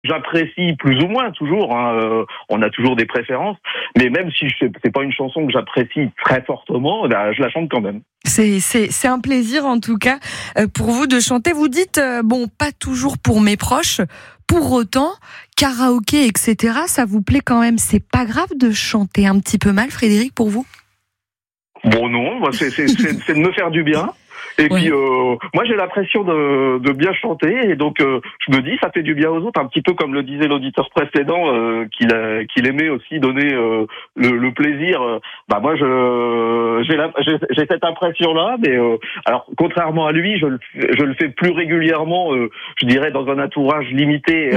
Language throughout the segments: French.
J'apprécie plus ou moins toujours, hein, on a toujours des préférences, mais même si c'est pas une chanson que j'apprécie très fortement, je la chante quand même. C'est un plaisir en tout cas pour vous de chanter. Vous dites, bon, pas toujours pour mes proches, pour autant, karaoké, etc., ça vous plaît quand même. C'est pas grave de chanter un petit peu mal, Frédéric, pour vous ? Bon non, c'est de me faire du bien. Et puis moi j'ai l'impression de bien chanter et donc je me dis ça fait du bien aux autres, un petit peu comme le disait l'auditeur précédent qu'il aimait aussi donner le plaisir. Moi j'ai cette impression là, mais alors contrairement à lui, je le fais plus régulièrement, je dirais dans un entourage limité.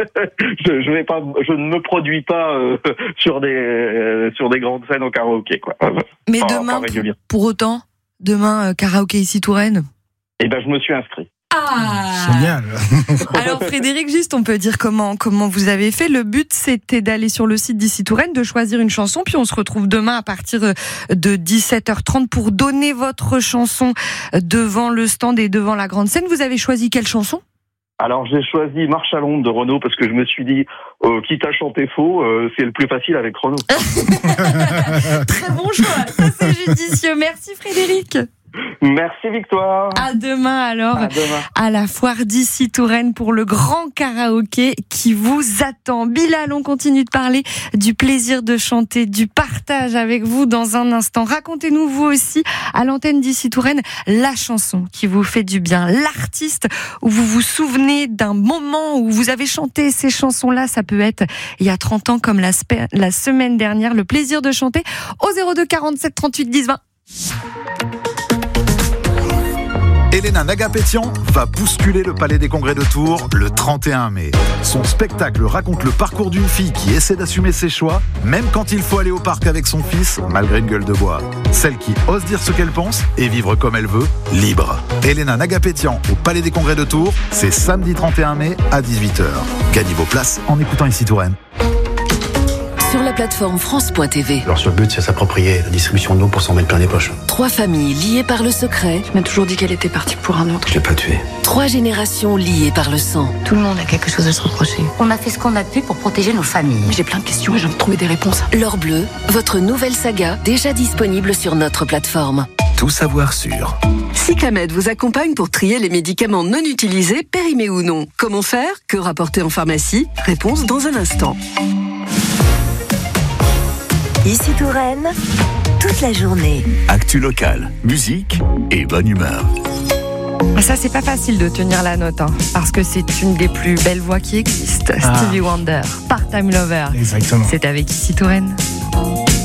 Je ne me produis pas sur des grandes scènes au karaoké quoi. Mais demain pour autant demain, karaoké ici Touraine. Je me suis inscrit. Génial. Alors Frédéric, juste on peut dire comment vous avez fait. Le but c'était d'aller sur le site d'Ici Touraine, de choisir une chanson, puis on se retrouve demain à partir de 17h30 pour donner votre chanson devant le stand et devant la grande scène. Vous avez choisi quelle chanson ? Alors j'ai choisi Marche à Londres de Renaud parce que je me suis dit, quitte à chanter faux, c'est le plus facile avec Renaud. Très bon choix, ça c'est judicieux. Merci Frédéric. Merci Victoire. À demain alors, à la foire d'Ici Touraine pour le grand karaoké qui vous attend. Bilal, on continue de parler du plaisir de chanter, du partage avec vous dans un instant. Racontez-nous vous aussi à l'antenne d'Ici Touraine la chanson qui vous fait du bien, l'artiste où vous vous souvenez d'un moment où vous avez chanté ces chansons-là. Ça peut être il y a 30 ans comme la semaine dernière. Le plaisir de chanter au 02 47 38 10 20. Elena Nagapétian va bousculer le Palais des Congrès de Tours le 31 mai. Son spectacle raconte le parcours d'une fille qui essaie d'assumer ses choix, même quand il faut aller au parc avec son fils, malgré une gueule de bois. Celle qui ose dire ce qu'elle pense et vivre comme elle veut, libre. Elena Nagapétian au Palais des Congrès de Tours, c'est samedi 31 mai à 18h. Gagnez vos places en écoutant Ici Touraine. Sur la plateforme France.tv. Leur seul but, c'est s'approprier la distribution de l'eau pour s'en mettre plein les poches. 3 familles liées par le secret. Je m'ai toujours dit qu'elle était partie pour un autre. Je l'ai pas tuée. 3 générations liées par le sang. Tout le monde a quelque chose à se reprocher. On a fait ce qu'on a pu pour protéger nos familles. J'ai plein de questions et j'ai envie de trouver des réponses. L'Or Bleu, votre nouvelle saga, déjà disponible sur notre plateforme. Tout savoir sur. Cyclamed vous accompagne pour trier les médicaments non utilisés, périmés ou non. Comment faire ? Que rapporter en pharmacie ? Réponse dans un instant. Ici Touraine, toute la journée. Actu locale, musique et bonne humeur. Ça, c'est pas facile de tenir la note, parce que c'est une des plus belles voix qui existent. Stevie Wonder, Part-Time Lover. Exactement. C'est avec Ici Touraine.